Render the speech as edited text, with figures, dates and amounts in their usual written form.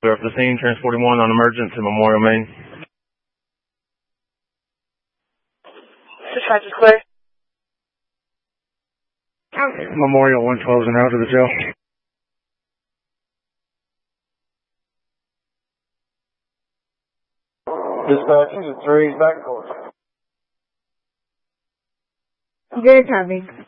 We're up to the scene, transporting 1 on emergence in Memorial, Maine. Dispatch is clear. Memorial 112's and out to the jail. Dispatch, 3's back course. Good copy.